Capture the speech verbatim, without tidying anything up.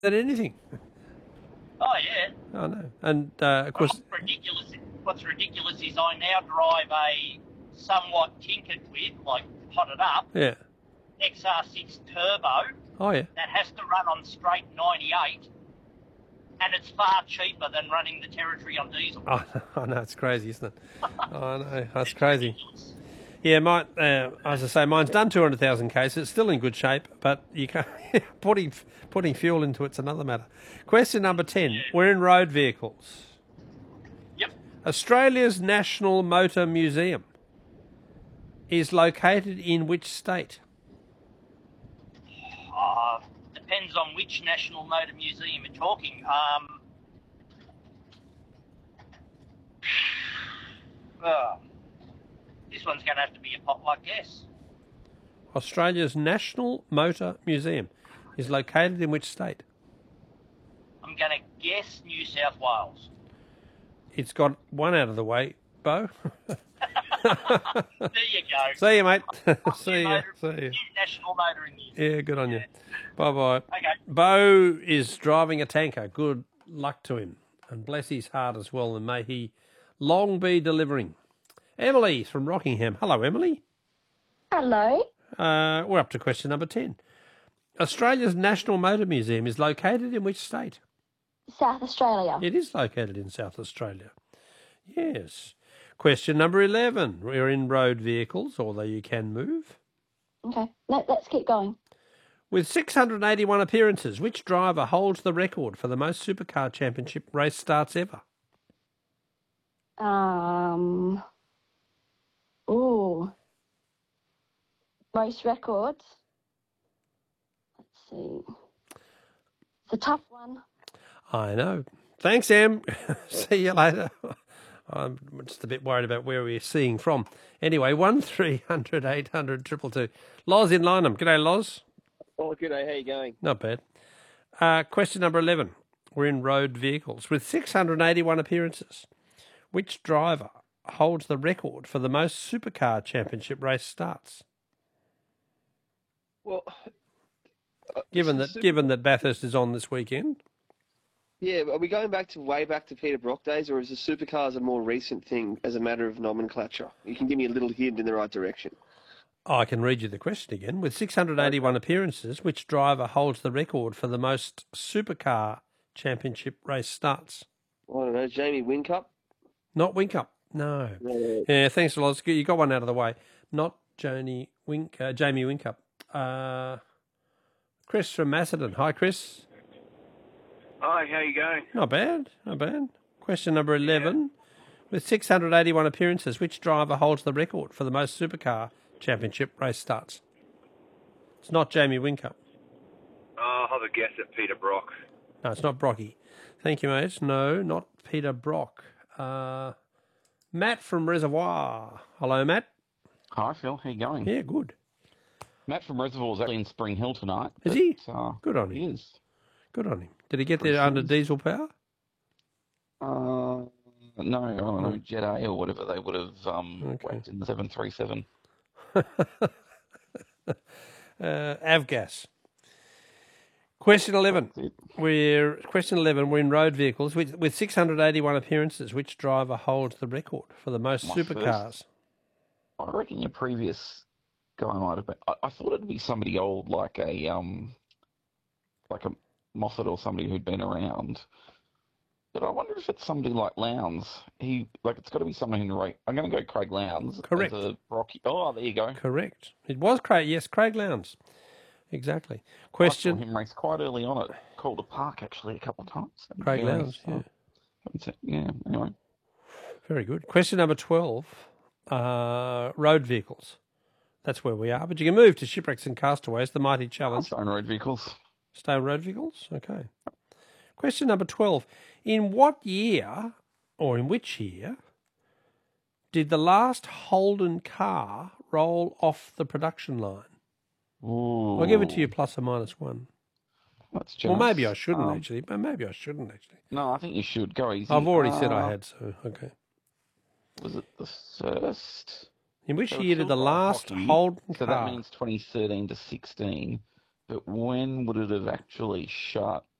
than anything. Oh yeah. I know. And uh, of course, what's ridiculous, what's ridiculous is I now drive a somewhat tinkered with, like hotted up, yeah. X R six Turbo Oh yeah. that has to run on straight ninety-eight, and it's far cheaper than running the Territory on diesel. Oh, I know, it's crazy, isn't it? I know, that's It's crazy. ridiculous. Yeah, mine, uh, as I say, mine's done two hundred thousand k's. It's still in good shape, but you can't, putting putting fuel into it's another matter. Question number ten. Yeah. We're in road vehicles. Yep. Australia's National Motor Museum is located in which state? Uh, depends on which National Motor Museum you're talking. Um, uh, this one's going to have to be a potluck guess. Australia's National Motor Museum is located in which state? I'm going to guess New South Wales. It's got one out of the way, Bo. There you go. See you, mate. See New you. motor- See you. new National Motoring News. Yeah, good on you. Bye-bye. Okay. Bo is driving a tanker. Good luck to him. And bless his heart as well, and may he long be delivering. Emily from Rockingham. Hello, Emily. Hello. Uh, we're up to question number ten. Australia's National Motor Museum is located in which state? South Australia. It is located in South Australia. Yes. Question number eleven. We're in road vehicles, although you can move. Okay, Let, let's keep going. With six hundred eighty-one appearances, which driver holds the record for the most supercar championship race starts ever? Um. Ooh. Most records. Let's see. It's a tough one. I know. Thanks, Em. See you later. I'm just a bit worried about where we're seeing from. Anyway, one three hundred eight hundred two two two. Loz in Lynham. G'day, Loz. Oh, g'day. How you going? Not bad. Uh, question number eleven. We're in road vehicles. With six hundred eighty-one appearances, which driver holds the record for the most supercar championship race starts? Well, uh, Given that, super- given that Bathurst is on this weekend, yeah, are we going back to way back to Peter Brock days, or is the supercars a more recent thing as a matter of nomenclature? You can give me a little hint in the right direction. I can read you the question again. With six hundred eighty-one appearances, which driver holds the record for the most supercar championship race starts? I don't know, Jamie Whincup? Not Winkup. No. No. Yeah, thanks a lot. You got one out of the way. Not Joni Wink, uh, Jamie Winkup. Uh, Chris from Macedon. Hi, Chris. Hi, how you going? Not bad. Not bad. Question number eleven. With six hundred eighty-one appearances, which driver holds the record for the most supercar championship race starts? It's not Jamie Winkup. Oh, I'll have a guess at Peter Brock. No, it's not Brocky. Thank you, mate. No, not Peter Brock. Uh, Matt from Reservoir. Hello, Matt. Hi, Phil. How you going? Yeah, good. Matt from Reservoir is actually in Spring Hill tonight. Is he? but, Uh, Good on he him. is. Good on him. Did he get there under diesel power? Uh, no, I don't know, Jet A or whatever they would have um, Okay. whacked in the seven thirty-seven. uh, Avgas. Question eleven. That's it. We're question eleven. We're in road vehicles with with six hundred eighty-one appearances. Which driver holds the record for the most My supercars? first. I reckon your previous guy might have been. I, I thought it'd be somebody old, like a um, like a Moffat or somebody who'd been around. But I wonder if it's somebody like Lowndes. He like it's got to be someone who ra- I'm going to go Craig Lowndes. Correct. As a Rocky. Oh, there you go. Correct. It was Craig. Yes, Craig Lowndes. Exactly. I saw Question. him race quite early on at Calder Park actually a couple of times. Craig Yeah, Lowndes. so- Yeah. Yeah. Anyway. Very good. Question number twelve. Uh, road vehicles. That's where we are. But you can move to Shipwrecks and Castaways, the mighty challenge. Stone road vehicles. Stay on road vehicles? Okay. Question number twelve. In what year, or in which year, did the last Holden car roll off the production line? Ooh. I'll give it to you plus or minus one. That's Well, generous. maybe I shouldn't Um, actually, but maybe I shouldn't actually. No, I think you should go easy. I've already said I Uh, had, so okay. Was it the first? In which So it's year did the still quite last hockey, Holden So car? that means twenty thirteen to sixteen. But when would it have actually shut